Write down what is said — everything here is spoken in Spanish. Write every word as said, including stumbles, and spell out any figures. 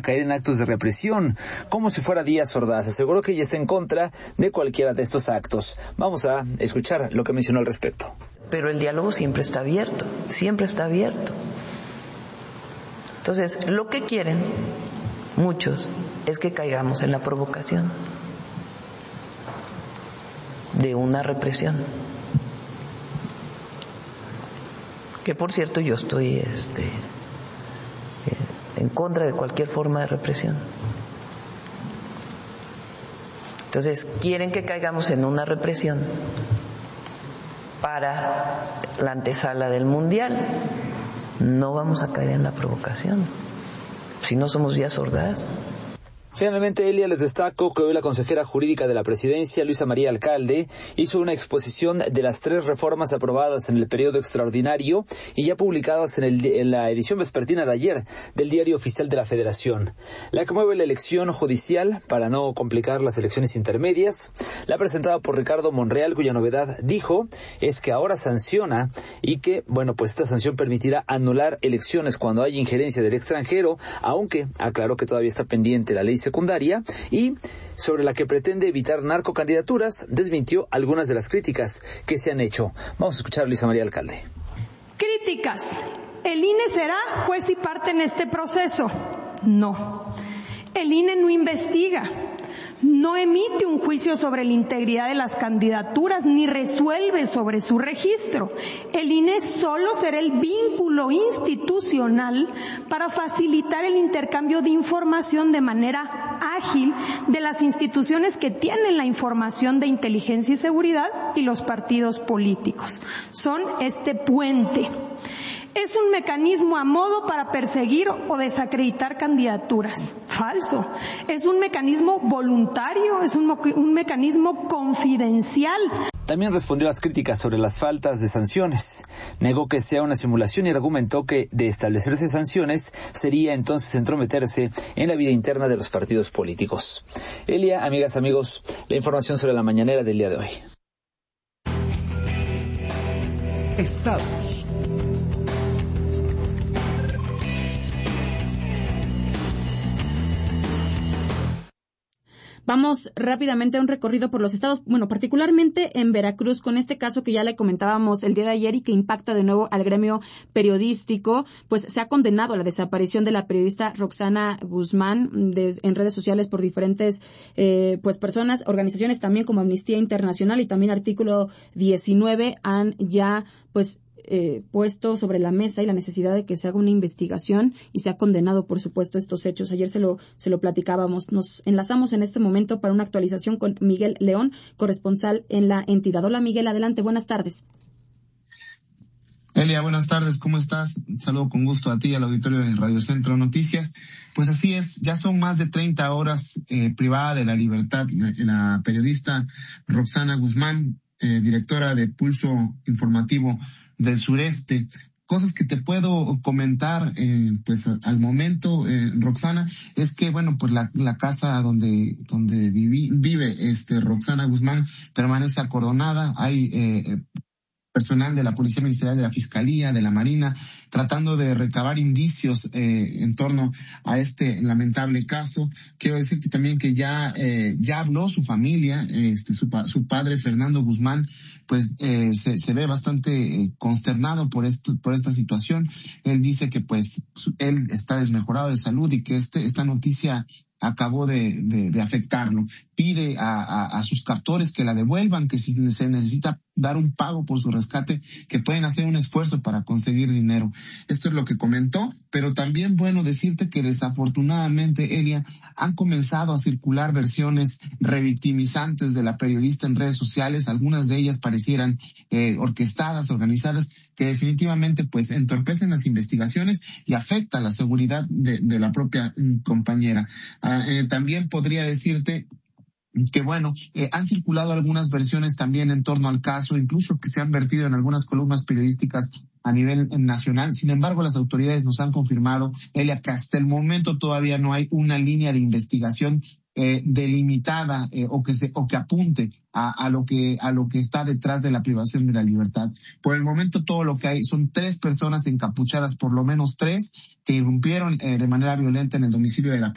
caer en actos de represión, como si fuera Díaz Ordaz. Aseguró que ella está en contra de cualquiera de estos actos. Vamos a escuchar lo que mencionó al respecto. Pero el diálogo siempre está abierto, siempre está abierto. Entonces, lo que quieren muchos es que caigamos en la provocación de una represión. Que por cierto yo estoy este, en contra de cualquier forma de represión. Entonces, quieren que caigamos en una represión para la antesala del Mundial. No vamos a caer en la provocación, si no somos Díaz Ordaz. Finalmente, Elia, les destaco que hoy la consejera jurídica de la presidencia, Luisa María Alcalde, hizo una exposición de las tres reformas aprobadas en el periodo extraordinario y ya publicadas en, el, en la edición vespertina de ayer del Diario Oficial de la Federación. La que mueve la elección judicial, para no complicar las elecciones intermedias, la presentada por Ricardo Monreal, cuya novedad, dijo, es que ahora sanciona y que, bueno, pues esta sanción permitirá anular elecciones cuando haya injerencia del extranjero, aunque aclaró que todavía está pendiente la ley secundaria, y sobre la que pretende evitar narcocandidaturas, desmintió algunas de las críticas que se han hecho. Vamos a escuchar a Luisa María Alcalde. Críticas. ¿El I N E será juez y parte en este proceso? No. El I N E no investiga, no emite un juicio sobre la integridad de las candidaturas ni resuelve sobre su registro. El I N E solo será el vínculo institucional para facilitar el intercambio de información de manera ágil de las instituciones que tienen la información de inteligencia y seguridad y los partidos políticos. Son este puente. Es un mecanismo a modo para perseguir o desacreditar candidaturas. Falso. Es un mecanismo voluntario, es un, un mecanismo confidencial. También respondió a las críticas sobre las faltas de sanciones. Negó que sea una simulación y argumentó que, de establecerse sanciones, sería entonces entrometerse en la vida interna de los partidos políticos. Elia, amigas, amigos, la información sobre la mañanera del día de hoy. Estados. Vamos rápidamente a un recorrido por los estados, bueno, particularmente en Veracruz, con este caso que ya le comentábamos el día de ayer y que impacta de nuevo al gremio periodístico. Pues se ha condenado a la desaparición de la periodista Roxana Guzmán de, en redes sociales por diferentes eh, pues personas, organizaciones también como Amnistía Internacional y también Artículo diecinueve han ya pues Eh, puesto sobre la mesa y la necesidad de que se haga una investigación y se ha condenado, por supuesto, estos hechos. Ayer se lo se lo platicábamos. Nos enlazamos en este momento para una actualización con Miguel León, corresponsal en la entidad. Hola, Miguel, adelante, buenas tardes. Elia, buenas tardes, ¿cómo estás? Un saludo con gusto a ti y al auditorio de Radio Centro Noticias. Pues así es, ya son más de treinta horas eh, privada de la libertad la, la periodista Roxana Guzmán, eh, directora de Pulso Informativo del Sureste. Cosas que te puedo comentar, eh, pues al momento, eh, Roxana, es que, bueno, pues la, la casa donde, donde viví, vive este Roxana Guzmán permanece acordonada. Hay, eh, personal de la Policía Ministerial, de la Fiscalía, de la Marina, tratando de recabar indicios eh, en torno a este lamentable caso. Quiero decirte también que ya eh, ya habló su familia, este su, su padre Fernando Guzmán, pues eh, se, se ve bastante eh, consternado por esto, por esta situación. Él dice que pues él está desmejorado de salud y que este esta noticia acabó de, de, de afectarlo. Pide a, a, a sus captores que la devuelvan, que si se necesita dar un pago por su rescate, que pueden hacer un esfuerzo para conseguir dinero. Esto es lo que comentó, pero también, bueno, decirte que desafortunadamente, Elia, han comenzado a circular versiones revictimizantes de la periodista en redes sociales. Algunas de ellas parecieran eh, orquestadas, organizadas, que definitivamente pues entorpecen las investigaciones y afectan la seguridad de, de la propia mm, compañera. Ah, eh, también podría decirte que bueno, eh, han circulado algunas versiones también en torno al caso, incluso que se han vertido en algunas columnas periodísticas a nivel nacional. Sin embargo, las autoridades nos han confirmado, Elia, que hasta el momento todavía no hay una línea de investigación eh, delimitada eh, o que se o que apunte a, a lo que a lo que está detrás de la privación de la libertad. Por el momento todo lo que hay son tres personas encapuchadas, por lo menos tres, que irrumpieron eh, de manera violenta en el domicilio de la